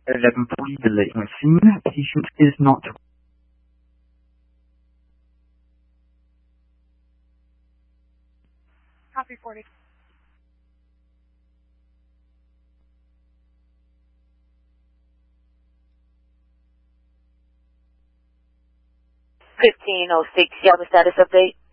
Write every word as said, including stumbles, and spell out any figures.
La police on scene. Patient is not. Copy forty. fifteen oh six, you have a status update?